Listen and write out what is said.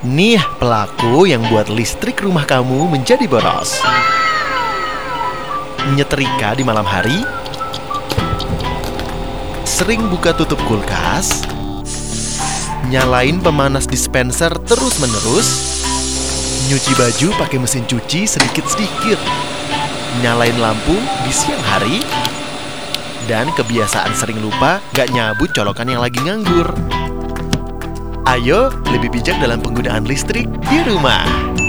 Nih pelaku yang buat listrik rumah kamu menjadi boros. Nyetrika di malam hari, sering buka tutup kulkas, nyalain pemanas dispenser terus-menerus, nyuci baju pakai mesin cuci sedikit-sedikit, nyalain lampu di siang hari, dan kebiasaan sering lupa gak nyabut colokan yang lagi nganggur. Ayo lebih bijak dalam penggunaan listrik di rumah.